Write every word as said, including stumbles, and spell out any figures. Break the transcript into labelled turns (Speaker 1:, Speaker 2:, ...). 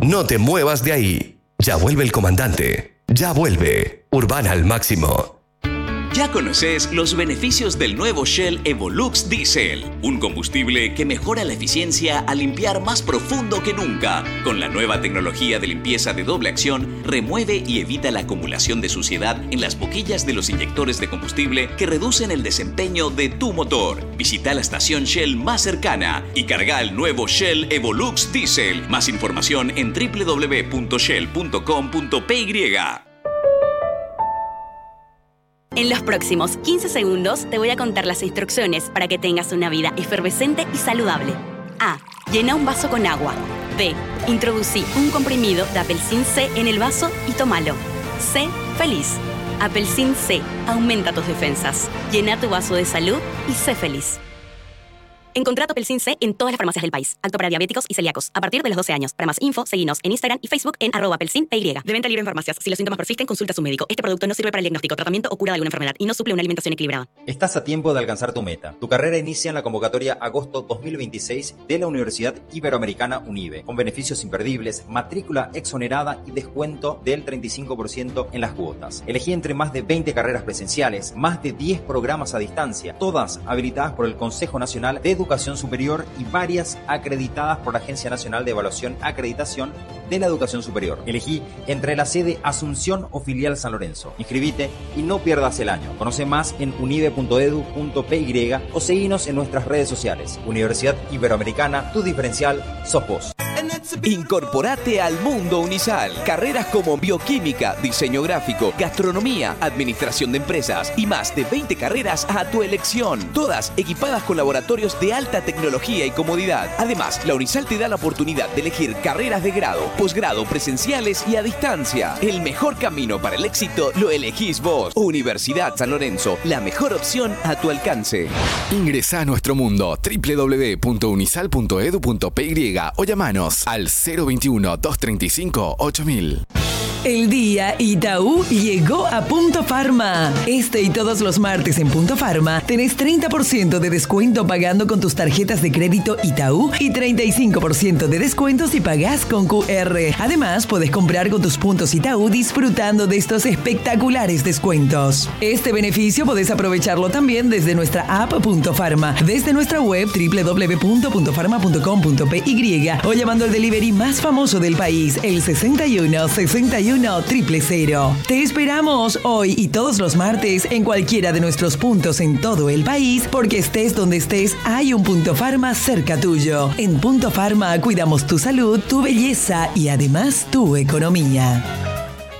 Speaker 1: No te muevas de ahí. Ya vuelve el comandante. Ya vuelve. Urbana al máximo.
Speaker 2: Ya conoces los beneficios del nuevo Shell Evolux Diesel, un combustible que mejora la eficiencia al limpiar más profundo que nunca. Con la nueva tecnología de limpieza de doble acción, remueve y evita la acumulación de suciedad en las boquillas de los inyectores de combustible que reducen el desempeño de tu motor. Visita la estación Shell más cercana y carga el nuevo Shell Evolux Diesel. Más información en doble u doble u doble u punto shell punto com punto p y.
Speaker 3: En los próximos quince segundos te voy a contar las instrucciones para que tengas una vida efervescente y saludable. A. Llena un vaso con agua. B. Introducí un comprimido de Apelsin C en el vaso y tómalo. C. Feliz. Apelsin C. Aumenta tus defensas. Llena tu vaso de salud y sé feliz. Encontrá Apelsin C en todas las farmacias del país. Apto para diabéticos y celíacos. A partir de los doce años. Para más info, seguinos en Instagram y Facebook en arroba apelsin py. De venta libre en farmacias. Si los síntomas persisten, consulta a su médico. Este producto no sirve para el diagnóstico, tratamiento o cura de alguna enfermedad y no suple una alimentación equilibrada.
Speaker 4: Estás a tiempo de alcanzar tu meta. Tu carrera inicia en la convocatoria agosto dos mil veintiséis de la Universidad Iberoamericana UNIBE, con beneficios imperdibles, matrícula exonerada y descuento del treinta y cinco por ciento en las cuotas. Elegí entre más de veinte carreras presenciales, más de diez programas a distancia, todas habilitadas por el Consejo Nacional de Educación Superior y varias acreditadas por la Agencia Nacional de Evaluación Acreditación de la Educación Superior. Elegí entre la sede Asunción o filial San Lorenzo. Inscribite y no pierdas el año. Conoce más en unive punto edu punto py o seguinos en nuestras redes sociales. Universidad Iberoamericana, tu diferencial sos vos.
Speaker 5: Incorporate al mundo Unisal. Carreras como bioquímica, diseño gráfico, gastronomía, administración de empresas y más de veinte carreras a tu elección. Todas equipadas con laboratorios de alta tecnología y comodidad. Además, la Unisal te da la oportunidad de elegir carreras de grado, posgrado, presenciales y a distancia. El mejor camino para el éxito lo elegís vos. Universidad San Lorenzo, la mejor opción a tu alcance.
Speaker 6: Ingresa a nuestro mundo doble u doble u doble u punto unisal punto edu punto py o llamanos al cero veintiuno, doscientos treinta y cinco, ocho mil.
Speaker 7: El día Itaú llegó a Punto Farma. Este y todos los martes en Punto Farma tenés treinta por ciento de descuento pagando con tus tarjetas de crédito Itaú y treinta y cinco por ciento de descuento si pagás con cu erre. Además, podés comprar con tus puntos Itaú disfrutando de estos espectaculares descuentos. Este beneficio podés aprovecharlo también desde nuestra app Punto Farma, desde nuestra web doble u doble u doble u punto punto farma punto com punto py o llamando al delivery más famoso del país, el sesenta y uno, sesenta y uno, triple cero. Te esperamos hoy y todos los martes en cualquiera de nuestros puntos en todo el país, porque estés donde estés, hay un Punto Farma cerca tuyo. En Punto Farma cuidamos tu salud, tu belleza y además tu economía.